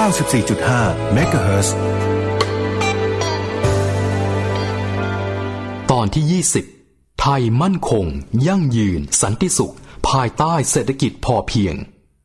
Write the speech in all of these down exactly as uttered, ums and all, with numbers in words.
าสิบสี่จุดห้า เมกะเฮิรตซ์ตอนที่ยี่สิบไทยมั่นคงยั่งยืนสันติสุขภายใต้เศรษฐกิจพอเพียง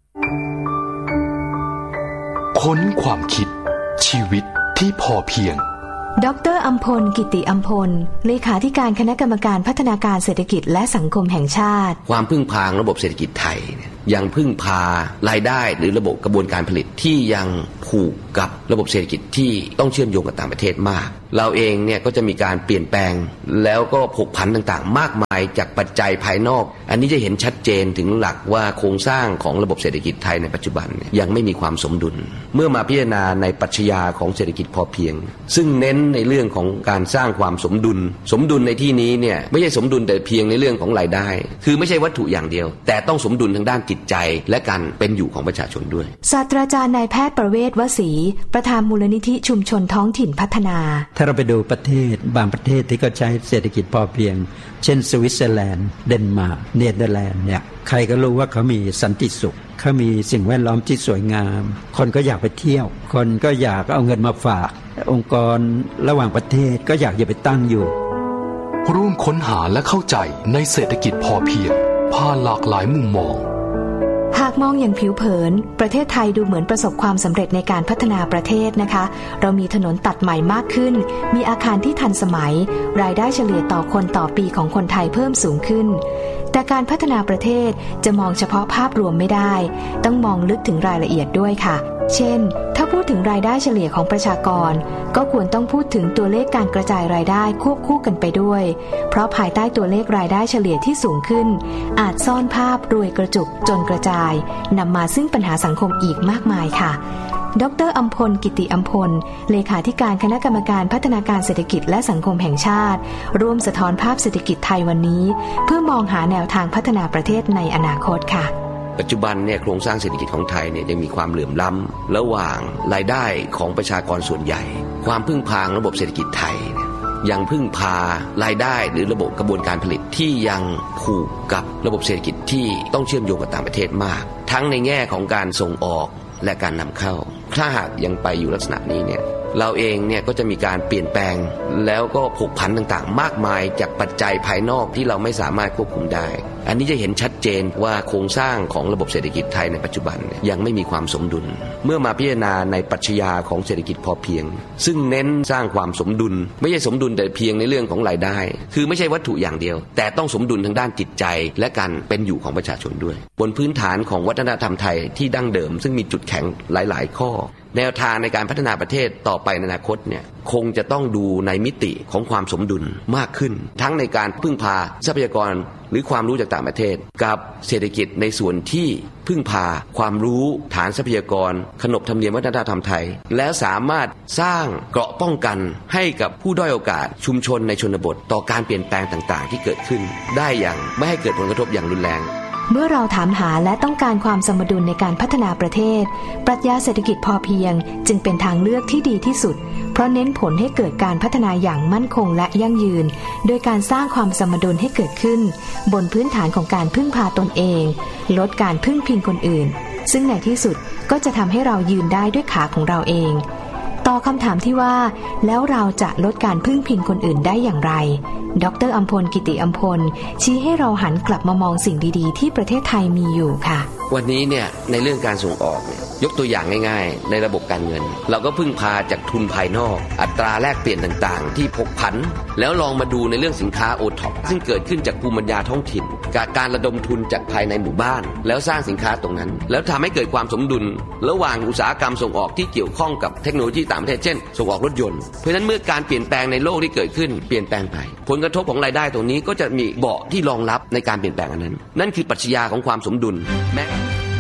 ค้นความคิดชีวิตที่พอเพียงดร.อัมพลกิติอัมพลเลขาธิการคณะกรรมการพัฒนาการเศรษฐกิจและสังคมแห่งชาติความพึ่งพาระบบเศรษฐกิจไทยยังพึ่งพารายได้หรือระบบกระบวนการผลิตที่ยังผูกกับระบบเศรษฐกิจที่ต้องเชื่อมโยงกับต่างประเทศมากเราเองเนี่ยก็จะมีการเปลี่ยนแปลงแล้วก็ผกผันต่างๆมากมายจากปัจจัยภายนอกอันนี้จะเห็นชัดเจนถึงหลักว่าโครงสร้างของระบบเศรษฐกิจไทยในปัจจุบันยังไม่มีความสมดุลเมื่อมาพิจารณาในปรัชญาของเศรษฐกิจพอเพียงซึ่งเน้นในเรื่องของการสร้างความสมดุลสมดุลในที่นี้เนี่ยไม่ใช่สมดุลแต่เพียงในเรื่องของรายได้คือไม่ใช่วัตถุอย่างเดียวแต่ต้องสมดุลทางด้านจิตใจและการเป็นอยู่ของประชาชนด้วยศาสตราจารย์นายแพทย์ประเวศวสีประธานมูลนิธิชุมชนท้องถิ่นพัฒนาถ้าเราไปดูประเทศบางประเทศที่เขาใช้เศรษฐกิจพอเพียงเช่นสวิตเซอร์แลนด์เดนมาร์กเนเธอร์แลนด์เนี่ยใครก็รู้ว่าเขามีสันติสุขเขามีสิ่งแวดล้อมที่สวยงามคนก็อยากไปเที่ยวคนก็อยากเอาเงินมาฝากองค์กรระหว่างประเทศก็อยากจะไปตั้งอยู่ร่วมค้นหาและเข้าใจในเศรษฐกิจพอเพียงผ่านหลากหลายมุมมองหากมองอย่างผิวเผินประเทศไทยดูเหมือนประสบความสำเร็จในการพัฒนาประเทศนะคะเรามีถนนตัดใหม่มากขึ้นมีอาคารที่ทันสมัยรายได้เฉลี่ยต่อคนต่อปีของคนไทยเพิ่มสูงขึ้นแต่การพัฒนาประเทศจะมองเฉพาะภาพรวมไม่ได้ต้องมองลึกถึงรายละเอียดด้วยค่ะเช่นถ้าพูดถึงรายได้เฉลี่ยของประชากรก็ควรต้องพูดถึงตัวเลขการกระจายรายได้ควบคู่กันไปด้วยเพราะภายใต้ตัวเลขรายได้เฉลี่ยที่สูงขึ้นอาจซ่อนภาพรวยกระจุกจนกระจายนำมาซึ่งปัญหาสังคมอีกมากมายค่ะดร.อัมพลกิติอัมพลเลขาธิการคณะกรรมการพัฒนาการเศรษฐกิจและสังคมแห่งชาติร่วมสะท้อนภาพเศรษฐกิจไทยวันนี้เพื่อมองหาแนวทางพัฒนาประเทศในอนาคตค่ะปัจจุบันเนี่ยโครงสร้างเศรษฐกิจของไทยเนี่ยยังมีความเหลื่อมล้ำระหว่างรายได้ของประชากรส่วนใหญ่ความพึ่งพาระบบเศรษฐกิจไทยยังพึ่งพารายได้หรือระบบกระบวนการผลิตที่ยังผูกกับระบบเศรษฐกิจที่ต้องเชื่อมโยงกับต่างประเทศมากทั้งในแง่ของการส่งออกและการนำเข้าถ้าหากยังไปอยู่ลักษณะนี้เนี่ยเราเองเนี่ยก็จะมีการเปลี่ยนแปลงแล้วก็ผกผันต่างๆมากมายจากปัจจัยภายนอกที่เราไม่สามารถควบคุมได้อันนี้จะเห็นชัดเจนว่าโครงสร้างของระบบเศรษฐกิจไทยในปัจจุบันยังไม่มีความสมดุลเมื่อมาพิจารณาในปรัชญาของเศรษฐกิจพอเพียงซึ่งเน้นสร้างความสมดุลไม่ใช่สมดุลแต่เพียงในเรื่องของรายได้คือไม่ใช่วัตถุอย่างเดียวแต่ต้องสมดุลทางด้านจิตใจและการเป็นอยู่ของประชาชนด้วยบนพื้นฐานของวัฒนธรรมไทยที่ดั้งเดิมซึ่งมีจุดแข็งหลายๆข้อแนวทางในการพัฒนาประเทศต่อไปในอนาคตเนี่ยคงจะต้องดูในมิติของความสมดุลมากขึ้นทั้งในการพึ่งพาทรัพยากรหรือความรู้จากต่างประเทศกับเศรษฐกิจในส่วนที่พึ่งพาความรู้ฐานทรัพยากรขนบธรรมเนียมวัฒนธรรมไทยแล้วสามารถสร้างเกราะป้องกันให้กับผู้ด้อยโอกาสชุมชนในชนบทต่อการเปลี่ยนแปลงต่างๆที่เกิดขึ้นได้อย่างไม่ให้เกิดผลกระทบอย่างรุนแรงเมื่อเราถามหาและต้องการความสมดุลในการพัฒนาประเทศปรัชญาเศรษฐกิจพอเพียงจึงเป็นทางเลือกที่ดีที่สุดเพราะเน้นผลให้เกิดการพัฒนาอย่างมั่นคงและยั่งยืนโดยการสร้างความสมดุลให้เกิดขึ้นบนพื้นฐานของการพึ่งพาตนเองลดการพึ่งพิงคนอื่นซึ่งในที่สุดก็จะทำให้เรายืนได้ด้วยขาของเราเองต่อคำถามที่ว่าแล้วเราจะลดการพึ่งพิงคนอื่นได้อย่างไรดร.อัมพลกิติอัมพลชี้ให้เราหันกลับมามองสิ่งดีๆที่ประเทศไทยมีอยู่ค่ะวันนี้เนี่ยในเรื่องการส่งออกเนี่ยยกตัวอย่างง่ายๆในระบบการเงินเราก็พึ่งพาจากทุนภายนอกอัตราแลกเปลี่ยนต่างๆที่ผกผันแล้วลองมาดูในเรื่องสินค้าโอท็อปซึ่งเกิดขึ้นจากภูมิปัญญาท้องถิ่นกับการระดมทุนจากภายในหมู่บ้านแล้วสร้างสินค้าตรงนั้นแล้วทำให้เกิดความสมดุลระหว่างอุตสาหกรรมส่งออกที่เกี่ยวข้องกับเทคโนโลยีต่างประเทศเช่นส่งออกรถยนต์เพราะฉะนั้นเมื่อการเปลี่ยนแปลงในโลกที่เกิดขึ้นเปลี่ยนแปลงไปผลกระทบของรายได้ตรงนี้ก็จะมีเบาะที่รองรับในการเปลี่ยนแปลงอันนั้นนั่นคือปรัชญาของความสมดุลแม้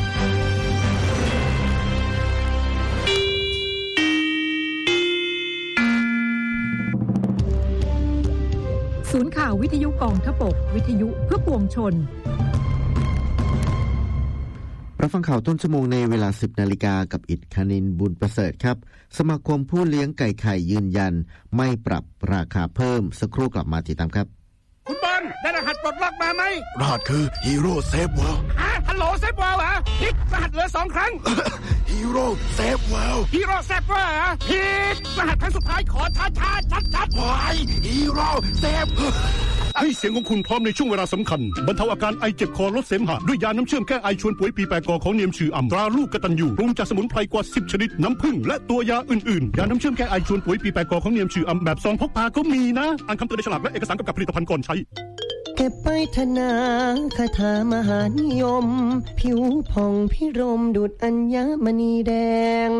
ศูนย์ข่าววิทยุกองทพบกวิทยุเพื่อปวงชนรับฟังข่าวต้นชั่วโมงในเวลา สิบนาฬิกากับอิฐคณินบุญประเสริฐครับสมาคมผู้เลี้ยงไก่ไข่ยืนยันไม่ปรับราคาเพิ่มสักครู่กลับมาติดตามครับคุณบอลได้รหัสปลดล็อกมาไหมรหัสคือฮีโร่เซฟเวิลด์ฮะฮัลโหลเซฟเวิลด์เหรอผิดรหัสเหลือสองครั้งฮีโร่เซฟเวิลด์ฮีโร่เซฟเวิลด์เหรอผิดรหัสครั้งสุดท้ายขอช้าช้าชัดชัดวายฮีโร่เซฟให้เสียงของคุณพร้อมในช่วงเวลาสำคัญบรรเทาอาการไอเจ็บคอลดเสมหะด้วยยาน้ำเชื่อมแก้ไอชวนป่วยปีแปดกอของเนียมชื่ออ่ำตราลูกกตัญญูปรุงจากสมุนไพรกว่าสิบชนิดน้ำผึ้งและตัวยาอื่นๆยาน้ำเชื่อมแก้ไอชวนป่วยปีแปดกอของเนียมชื่ออ่ำแบบซองพกพาก็มีนะอ่านคำเตือนในฉลากและเอกสารกำกับผลิตภัณฑ์ก่อนใช้เก็บไปธนาคาถามหานิยมผิวผ่องพิรมดุจอัญมณีแดง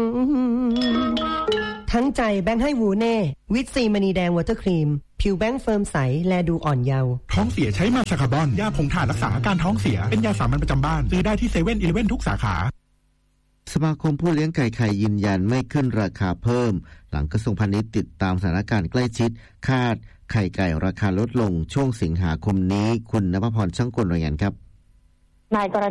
ทั้งใจแบงค์ให้วูเน่วิตซีมณีแดงวอเตอร์ครีมผิวแบงค์เฟิร์มใสแลดูอ่อนเยาว์ท้องเสียใช้มาชาคาบอนยาผงถ่านรักษาอาการท้องเสียเป็นยาสามัญประจำบ้านซื้อได้ที่เซเว่นอีเลฟเว่นทุกสาขาสมาคมผู้เลี้ยงไก่ไข่ยืนยันไม่ขึ้นราคาเพิ่มหลังกระทรวงพาณิชย์ติดตามสถานการณ์ใกล้ชิดคาดไข่ไก่ราคาลดลงช่วงสิงหาคมนี้คุณณภพรช่างกลรายงานครับนายกร